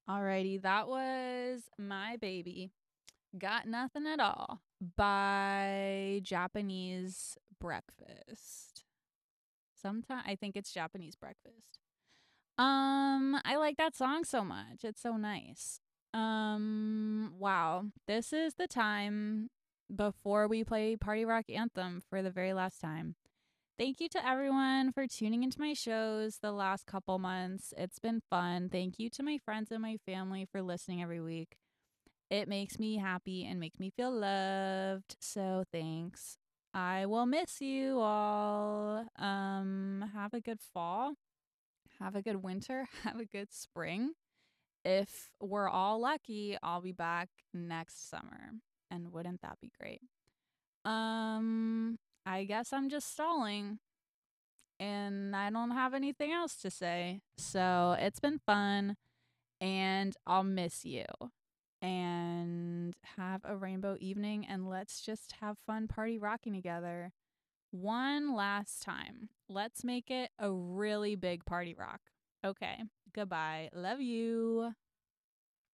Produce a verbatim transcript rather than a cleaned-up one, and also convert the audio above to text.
Alrighty, that was My Baby. Got Nothing at All by Japanese Breakfast. Sometimes I think it's Japanese Breakfast. Um, I like that song so much. It's so nice. Um, wow. This is the time before we play Party Rock Anthem for the very last time. Thank you to everyone for tuning into my shows the last couple months. It's been fun. Thank you to my friends and my family for listening every week. It makes me happy and makes me feel loved. So thanks. I will miss you all. Um have a good fall. Have a good winter. Have a good spring. If we're all lucky, I'll be back next summer. And wouldn't that be great? Um I guess I'm just stalling and I don't have anything else to say. So it's been fun and I'll miss you. And have a rainbow evening and let's just have fun party rocking together. One last time. Let's make it a really big party rock. Okay. Goodbye. Love you.